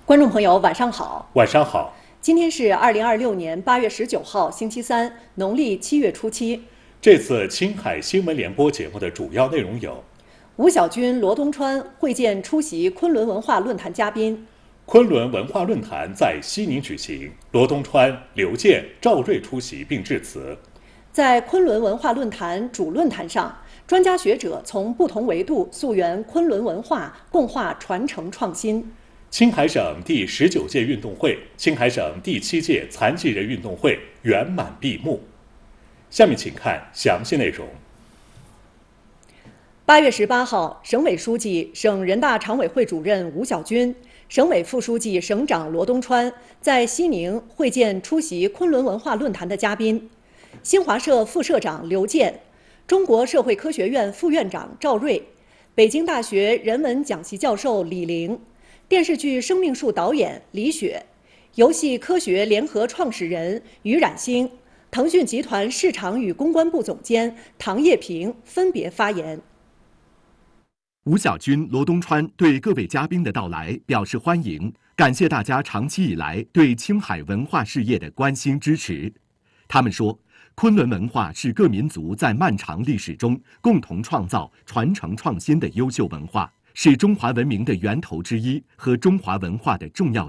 观众朋友，晚上好。 晚上好。 今天是2026年8月19号，星期三，农历7月初7。 这次青海新闻联播节目的主要内容有： 吴小军、罗东川会见出席昆仑文化论坛嘉宾； 昆仑文化论坛在西宁举行，罗东川、刘健、赵瑞出席并致辞。 在昆仑文化论坛主论坛上，专家学者从不同维度溯源昆仑文化，共话传承创新。 青海省第19届运动会、青海省第7届残疾人运动会圆满闭幕。下面请看详细内容。 8月18号，省委书记、省人大常委会主任吴小军，省委副书记、省长罗东川在西宁会见出席昆仑文化论坛的嘉宾：新华社副社长刘健、中国社会科学院副院长赵瑞、北京大学人文讲席教授李玲、电视剧《生命树》导演李雪、游戏科学联合创始人于冉星、腾讯集团市场与公关部总监唐叶平分别发言。 吴小军、罗东川对各位嘉宾的到来表示欢迎，感谢大家长期以来对青海文化事业的关心支持。他们说，昆仑文化是各民族在漫长历史中共同创造、传承创新的优秀文化，是中华文明的源头之一和中华文化的重要